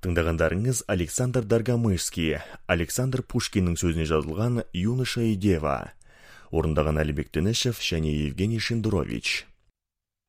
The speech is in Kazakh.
Тыңдағандарыңыз Александр Даргомышский, Александр Пушкиннің сөзіне жазылған «Юноша и дева». Орындаған Әлібек Тінішев және Евгений Шендерович.